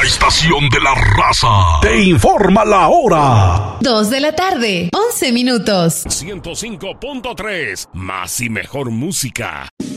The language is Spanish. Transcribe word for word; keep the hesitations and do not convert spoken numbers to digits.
estación de la raza te informa la hora. Dos de la tarde, once minutos. ciento cinco punto tres, más y mejor música.